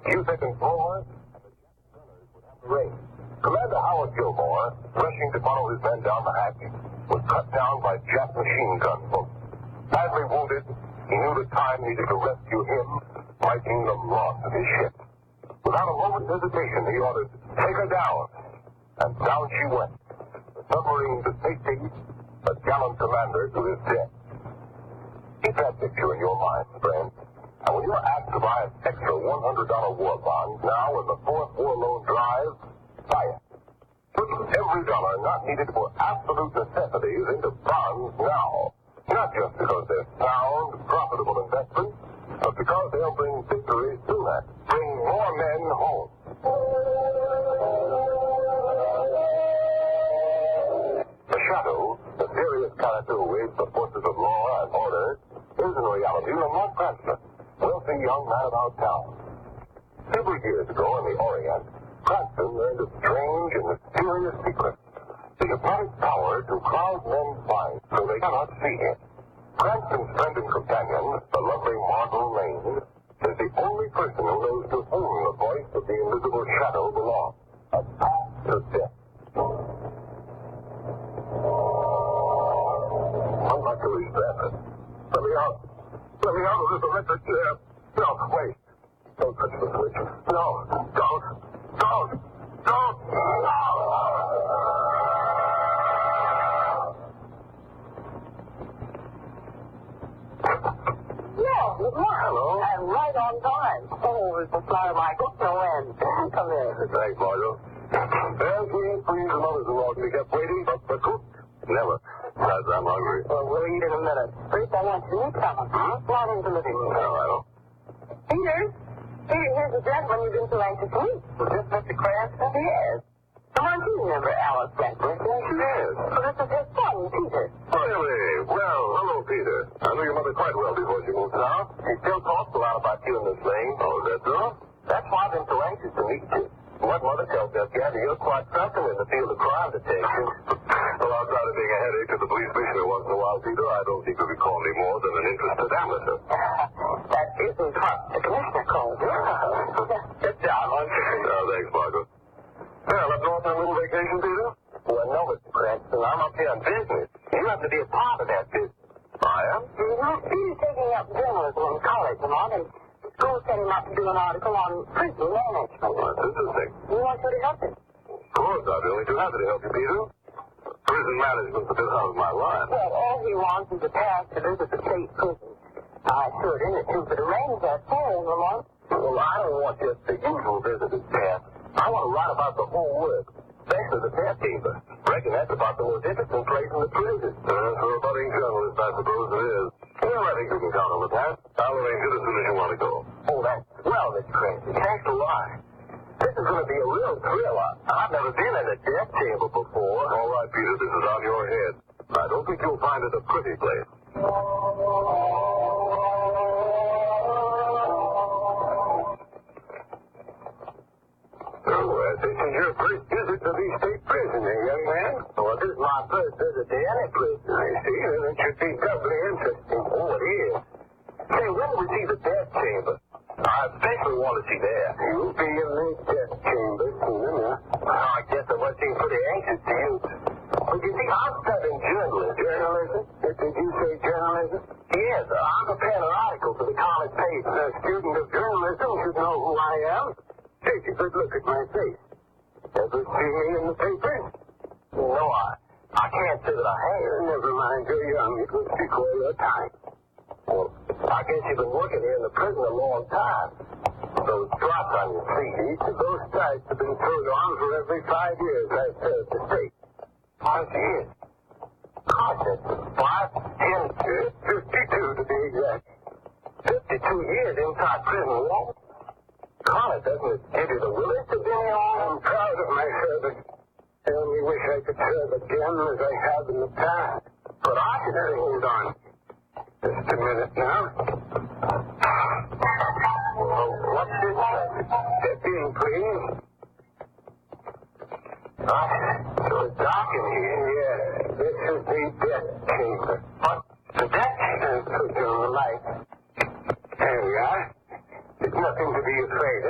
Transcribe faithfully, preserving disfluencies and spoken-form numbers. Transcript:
Cusick and Ford, and the Jack Gunners would have the race. Commander Howard Gilmore, rushing to follow his men down the hatch, was cut down by Jap machine gun bullets. Badly wounded, he knew the time needed to rescue him might mean the loss of his ship. Without a moment's hesitation, he ordered, "Take her down." And down she went, the submarine to safety, the gallant commander to his death. Keep that picture in your mind, friend. And when you're asked to buy an extra one hundred dollars war bond now in the fourth war loan drive, buy it. Put every dollar not needed for absolute necessities into bonds now. Not just because they're sound, profitable investments, but because they'll bring victories to us, bring more men home. The Shadow, the serious character who aids the forces of law and order, is in reality Lamont Cranston, wealthy young man about town. Several years ago in the Orient, Cranston learned a strange and mysterious secret. The hypnotic power to crowd men's minds so they cannot see him. Cranston's friend and companion, the lovely Margot Lane, is the only person who knows to whom the voice of the invisible shadow belongs. A path to death. I'd like to reach that. Let me out. Let me out of this electric chair. No, wait. Don't touch the switch. No, don't. Don't. Don't. No. Yeah, good morning. Hello. I'm right on time. Oh, Mister Flower Michael, no end. Come in. Thanks, Margot. Well, please, please, the mothers in law to be kept waiting, but the cook, never. Besides, I'm hungry. Well, we'll eat in a minute. First, I want you to meet someone. Huh? Not into the living room. No, I don't. Peter? Peter, here's the gentleman you've been so anxious to meet. Was this Mister Cranston? Yes. Come on, you remember Alice Bentley? Yes, she is. Well, this is his son, Peter. Really? Well, hello, Peter. I knew your mother quite well before she moved south. She still talks a lot about you and Miss Lane. Oh, is that so? That's why I've been so anxious to meet you. What mother tells us, Gabby, you're quite something in the field of crime detection. Well, outside of being a headache to the police commissioner once in a while, Peter, I don't think you could call me more than an interested amateur. That isn't what the commissioner calls you. Sit down, won't you? Oh, thanks, Margot. Well, up north on a little vacation, Peter? Well, no, Mister Cranston, I'm up here on business. You have to be a part of that business. I am? Mm-hmm. He's taking up journalism in college, Lamont, and school sent him up to do an article on prison management. Oh, that's interesting. You want you to help him? Of course, I'll be only too happy to help you, Peter. Prison management's a bit out of my line. Well, all he wants is a pass to visit the state prison. I sure didn't think to arrange that for him, Lamont. Well, I don't want just the usual visitor's pass. I want to write about the whole work, especially the test chamber. Reckon that's about the most interesting place in the prison. Uh, for a budding journalist, I suppose it is. Well, I think you can count on the pass. I'll arrange it as soon as you want to go. Oh, that's well, Mister Cranston. Thanks a lot. This is going to be a real thrill. I've never been in a death chamber before. All right, Peter, this is on your head. I don't think you'll find it a pretty place. Oh, uh, this is your first visit to the state prison, eh, young man? Well, this is my first visit to any prison. I see. Then it should be doubly interesting. Oh, it is. Say, when do we see the death chamber? I especially want to see that. You'll be in the death chamber soon, huh? Well, I guess I must seem pretty anxious to you. Well, you see, I'm studying journalism. Journalism? Did you say journalism? Yes, uh, I'm preparing an article for the college paper. A student of journalism should know who I am. Take a good look at my face. Ever see me in the papers? No, I, I can't say that I have. Never mind, you're young. It was before your time. Well, I guess you've been working here in the prison a long time. Those drops on your feet, each of those stripes have been turned on for every five years I've served the state. Five years? God, that's five, ten, fifty-two to be exact. Fifty-two years inside prison walls? God, doesn't it give you the willingness to be on? I'm proud of my service. I only wish I could serve again as I have in the past. But I should hold on. Just a minute now. Oh, what's this? Step in, please. Ah, so it's dark in here. Yeah, this is the death chamber. What? The death chamber? Put on the light. There we are. There's nothing to be afraid of.